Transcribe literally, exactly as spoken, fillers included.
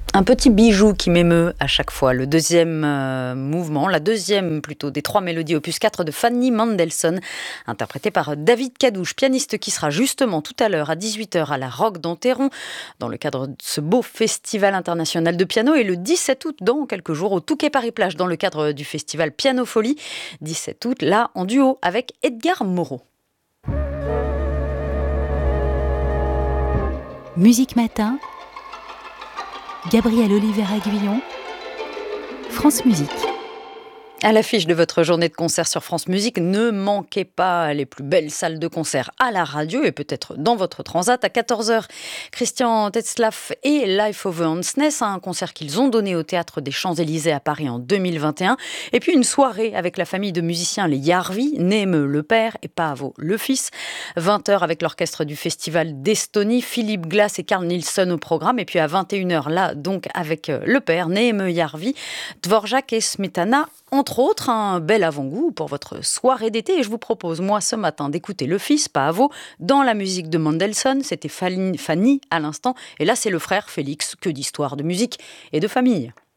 Un petit bijou qui m'émeut à chaque fois. Le deuxième euh, mouvement, la deuxième plutôt des trois mélodies opus quatre de Fanny Mendelssohn, interprétée par David Cadouche, pianiste qui sera justement tout à l'heure à dix-huit heures à la Roque d'Enterron, dans le cadre de ce beau festival international de piano, et le dix-sept août, dans quelques jours, au Touquet Paris-Plage, dans le cadre du festival Piano Folie. dix-sept août, là, en duo avec Edgar Moreau. Musique Matin, Gabriel Oliver-Aguillon, France Musique. À l'affiche de votre journée de concert sur France Musique, ne manquez pas les plus belles salles de concert à la radio et peut-être dans votre transat. À quatorze heures, Christian Tetzlaff et Life Over Hansness, un concert qu'ils ont donné au Théâtre des Champs-Élysées à Paris en deux mille vingt et un. Et puis une soirée avec la famille de musiciens les Järvi, Neeme le père et Paavo le fils. vingt heures avec l'orchestre du Festival d'Estonie, Philippe Glass et Carl Nielsen au programme. Et puis à vingt et une heures, là donc avec le père, Neeme Järvi, Dvorak et Smetana, entre autres, un bel avant-goût pour votre soirée d'été. Et je vous propose, moi, ce matin, d'écouter le fils, Paavo, dans la musique de Mendelssohn. C'était Fanny à l'instant. Et là, c'est le frère Félix. Que d'histoires de musique et de famille.